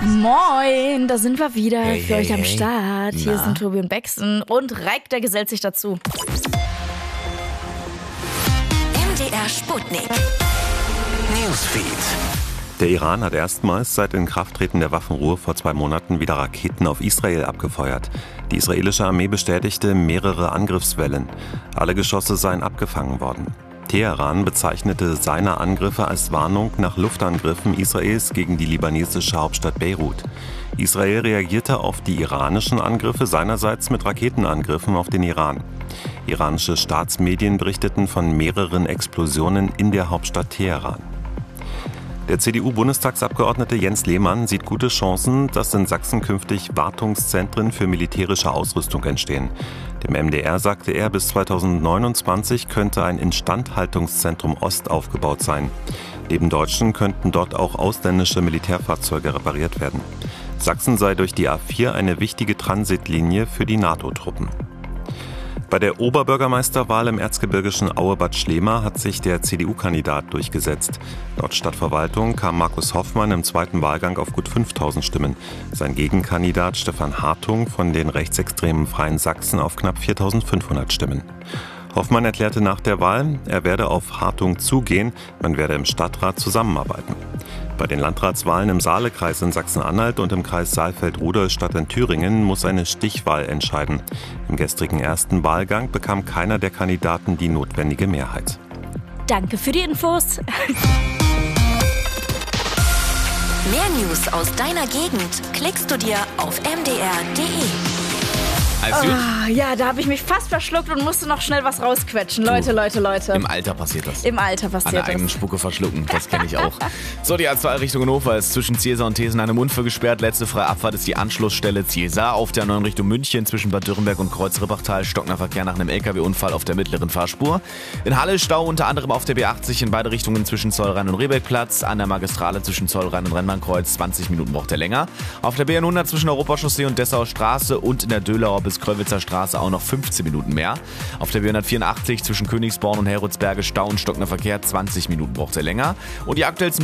Moin, da sind wir wieder Hey, für euch am hey. Start. Hier Na? sind Tobi und Baxton und Reik, der gesellt sich dazu. MDR Sputnik. Newsfeed. Der Iran hat erstmals seit Inkrafttreten der Waffenruhe vor 2 Monaten wieder Raketen auf Israel abgefeuert. Die israelische Armee bestätigte mehrere Angriffswellen. Alle Geschosse seien abgefangen worden. Teheran bezeichnete seine Angriffe als Warnung nach Luftangriffen Israels gegen die libanesische Hauptstadt Beirut. Israel reagierte auf die iranischen Angriffe seinerseits mit Raketenangriffen auf den Iran. Iranische Staatsmedien berichteten von mehreren Explosionen in der Hauptstadt Teheran. Der CDU-Bundestagsabgeordnete Jens Lehmann sieht gute Chancen, dass in Sachsen künftig Wartungszentren für militärische Ausrüstung entstehen. Dem MDR sagte er, bis 2029 könnte ein Instandhaltungszentrum Ost aufgebaut sein. Neben Deutschen könnten dort auch ausländische Militärfahrzeuge repariert werden. Sachsen sei durch die A4 eine wichtige Transitlinie für die NATO-Truppen. Bei der Oberbürgermeisterwahl im erzgebirgischen Aue-Bad Schlema hat sich der CDU-Kandidat durchgesetzt. Laut Stadtverwaltung kam Markus Hoffmann im zweiten Wahlgang auf gut 5.000 Stimmen. Sein Gegenkandidat Stefan Hartung von den rechtsextremen Freien Sachsen auf knapp 4.500 Stimmen. Hoffmann erklärte nach der Wahl, er werde auf Hartung zugehen, man werde im Stadtrat zusammenarbeiten. Bei den Landratswahlen im Saalekreis in Sachsen-Anhalt und im Kreis Saalfeld-Rudolstadt in Thüringen muss eine Stichwahl entscheiden. Im gestrigen ersten Wahlgang bekam keiner der Kandidaten die notwendige Mehrheit. Danke für die Infos. Mehr News aus deiner Gegend klickst du dir auf mdr.de. Alles gut? Ja, da habe ich mich fast verschluckt und musste noch schnell was rausquetschen. Leute. Im Alter passiert das. Im Alter An der passiert eigenen das. Spucke verschlucken, das kenne ich auch. So, die A2 Richtung Hannover ist zwischen Ziesa und Thesen eine Mundführ gesperrt. Letzte freie Abfahrt ist die Anschlussstelle Ziesa. Auf der 9 Richtung München zwischen Bad Dürrenberg und Kreuz-Rippachtal stockender Verkehr nach einem LKW-Unfall auf der mittleren Fahrspur. In Halle Stau unter anderem auf der B80 in beide Richtungen zwischen Zollrhein und Rehbeckplatz. An der Magistrale zwischen Zollrhein und Rennbahnkreuz 20 Minuten braucht er länger. Auf der B100 zwischen Europachaussee und Dessauer Straße und in der Dölauer bis Kröwitzer Straße auch noch 15 Minuten mehr. Auf der B184 zwischen Königsborn und Heroldsberge Stau und stockender Verkehr 20 Minuten braucht er länger. Und die aktuellsten